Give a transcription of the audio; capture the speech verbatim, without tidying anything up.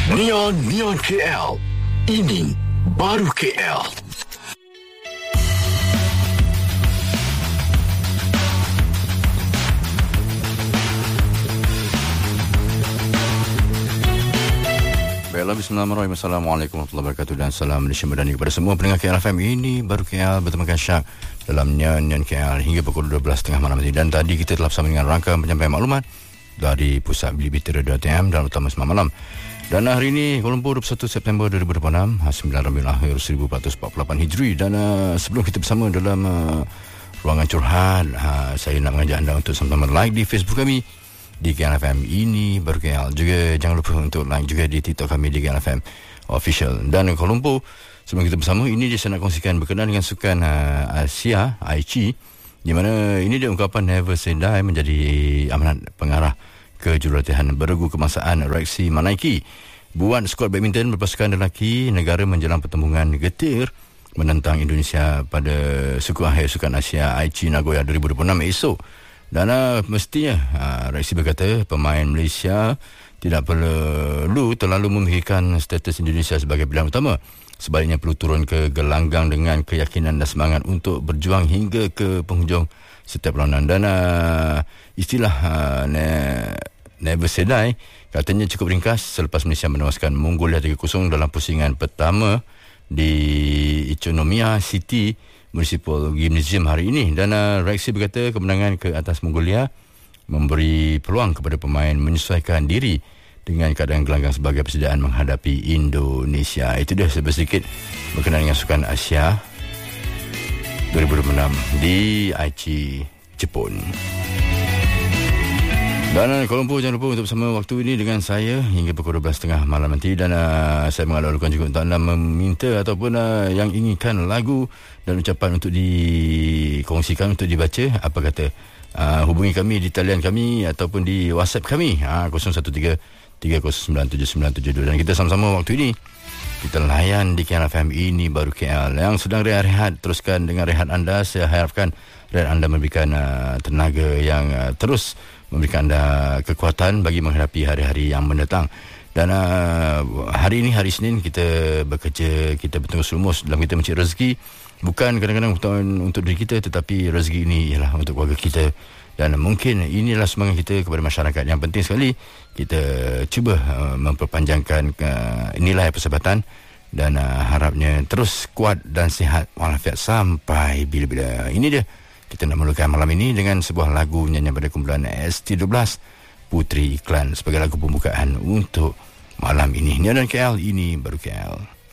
Neon Neon K L. Ini baru K L. Baiklah, bismillahirrahmanirrahim. Assalamualaikum warahmatullahi wabarakatuh dan salam Malaysia Madani kepada semua pendengar K L F M. Ini baru K L bertemankan Syak dalam Nyan K L hingga pukul dua belas tiga puluh malam ini. Dan tadi kita telah bersama dengan rangkaian penyampaian maklumat dari Pusat Bili-Bili Radio A T M dan utama semalam malam. Dan hari ini Kuala Lumpur dua puluh satu September dua ribu dua puluh enam, sembilan Rabiul Akhir seribu empat ratus empat puluh lapan Hijri. Dan uh, sebelum kita bersama dalam uh, ruangan curhat, uh, saya nak mengajak anda untuk sama-sama like di Facebook kami di K L F M. Ini baru K L. Juga jangan lupa untuk like juga di TikTok kami di K L F M Official. Dan Kuala Lumpur, sebelum kita bersama, ini dia saya nak kongsikan berkenaan dengan sukan uh, Asia, I C I, di mana ini dia ungkapan Never Say Die menjadi amanat pengarah kejurulatihan beregu kebangsaan Reksi Manaiki buat skuad badminton berpasukan lelaki negara menjelang pertembungan getir menentang Indonesia pada suku akhir Sukan Asia I C I Nagoya dua ribu dua puluh enam esok. Dan uh, mestinya uh, Reksi berkata pemain Malaysia tidak perlu terlalu memikirkan status Indonesia sebagai pilihan utama. Sebaliknya perlu turun ke gelanggang dengan keyakinan dan semangat untuk berjuang hingga ke penghujung setiap perlawanan. Dan uh, istilah uh, ne- Never Say Die katanya cukup ringkas selepas Malaysia menewaskan Mongolia tiga kosong dalam pusingan pertama di Ichinomiya City Municipal Gymnasium hari ini. Dan uh, Reksi berkata kemenangan ke atas Mongolia memberi peluang kepada pemain menyesuaikan diri dengan keadaan gelanggang sebagai persediaan menghadapi Indonesia. Itu dia sedikit berkenaan dengan Sukan Asia dua ribu dua puluh enam di Aichi, Jepun. Dan Kuala Lumpur, jangan lupa untuk bersama waktu ini dengan saya hingga pukul dua belas tiga puluh malam nanti. Dan uh, saya mengalurkan juga untuk anda meminta ataupun uh, yang inginkan lagu dan ucapan untuk dikongsikan, untuk dibaca. Apa kata, uh, hubungi kami di talian kami ataupun di WhatsApp kami, uh, kosong satu tiga tiga kosong sembilan tujuh sembilan tujuh dua. Dan kita sama-sama waktu ini kita layan di K L F M. Ini baru K L. Yang sedang rehat-rehat, teruskan dengan rehat anda. Saya harapkan rehat anda memberikan uh, tenaga yang uh, terus memberikan anda kekuatan bagi menghadapi hari-hari yang mendatang. Dan uh, hari ini, hari Senin, kita bekerja, kita bertungkus lumus dalam kita mencari rezeki. Bukan kadang-kadang untuk diri kita, tetapi rezeki ini ialah untuk keluarga kita. Dan mungkin inilah semangat kita kepada masyarakat. Yang penting sekali, kita cuba uh, memperpanjangkan uh, nilai persahabatan. Dan uh, harapnya terus kuat dan sihat walafiat sampai bila-bila. Ini dia kita nak mulakan malam ini dengan sebuah lagu nyanyian pada kumpulan S T dua belas Putri Iklan sebagai lagu pembukaan untuk malam ini. Ini dan K L, ini baru K L.